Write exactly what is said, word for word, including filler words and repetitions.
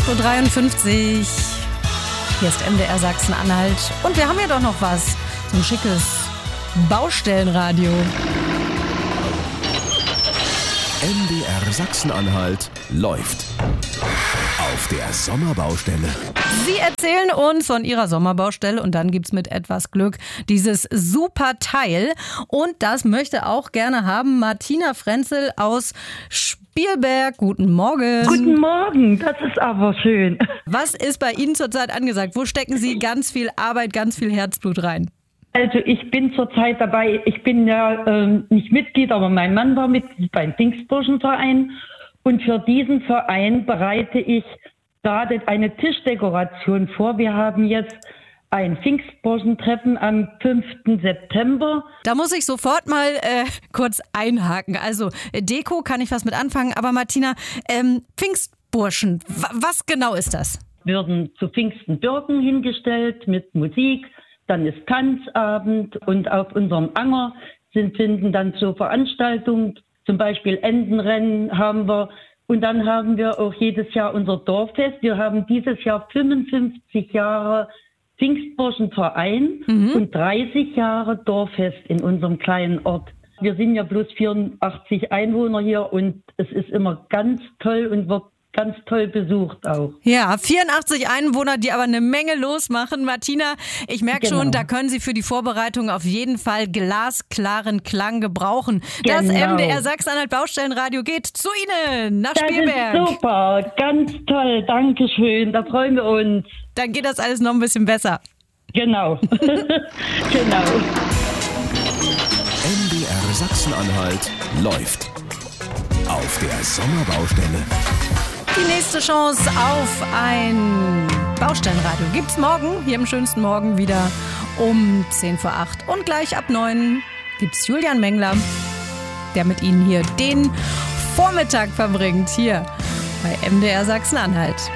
acht Uhr dreiundfünfzig. Hier ist M D R Sachsen-Anhalt. Und wir haben ja doch noch was. So ein schickes Baustellenradio. M D R Sachsen-Anhalt läuft auf der Sommerbaustelle. Sie erzählen uns von ihrer Sommerbaustelle und dann gibt's mit etwas Glück dieses super Teil. Und das möchte auch gerne haben Martina Frenzel aus Spielberg. Guten Morgen. Guten Morgen, das ist aber schön. Was ist bei Ihnen zurzeit angesagt? Wo stecken Sie ganz viel Arbeit, ganz viel Herzblut rein? Also ich bin zurzeit dabei, ich bin ja ähm, nicht Mitglied, aber mein Mann war Mitglied beim Pfingstburschenverein. Und für diesen Verein bereite ich gerade eine Tischdekoration vor. Wir haben jetzt ein Pfingstburschentreffen am fünften September. Da muss ich sofort mal äh, kurz einhaken. Also Deko kann ich was mit anfangen, aber Martina, ähm, Pfingstburschen, w- was genau ist das? Würden zu Pfingsten Birken hingestellt mit Musik. Dann ist Tanzabend und auf unserem Anger sind, finden dann so Veranstaltungen, zum Beispiel Entenrennen haben wir. Und dann haben wir auch jedes Jahr unser Dorffest. Wir haben dieses Jahr fünfundfünfzig Jahre Pfingstburschenverein mhm. und dreißig Jahre Dorffest in unserem kleinen Ort. Wir sind ja bloß vierundachtzig Einwohner hier und es ist immer ganz toll und wird ganz toll besucht auch. Ja, vierundachtzig Einwohner, die aber eine Menge losmachen. Martina, ich merke genau. schon, da können Sie für die Vorbereitung auf jeden Fall glasklaren Klang gebrauchen. Genau. Das M D R Sachsen-Anhalt Baustellenradio geht zu Ihnen nach das Spielberg. Ist super, ganz toll, danke schön, da freuen wir uns. Dann geht das alles noch ein bisschen besser. Genau, genau. M D R Sachsen-Anhalt läuft auf der Sommerbaustelle. Die nächste Chance auf ein Baustellenradio gibt's morgen, hier im schönsten Morgen wieder um zehn vor acht. Und gleich ab neun gibt's Julian Mengler, der mit Ihnen hier den Vormittag verbringt, hier bei M D R Sachsen-Anhalt.